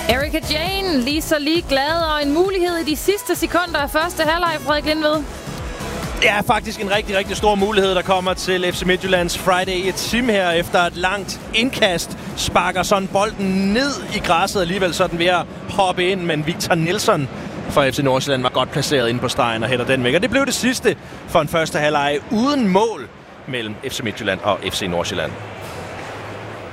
Erika Jane lige så glad og en mulighed i de sidste sekunder af første halvleg, Frederik Lindved. Det er faktisk en rigtig, rigtig stor mulighed, der kommer til FC Midtjyllands Friday et sim her efter et langt indkast. Sparker sådan bolden ned i græsset, alligevel så er den ved at hoppe ind, men Victor Nielsen fra FC Nordsjælland var godt placeret inde på stregen og hætter den væk. Og det blev det sidste for en første halvleg uden mål mellem FC Midtjylland og FC Nordsjælland.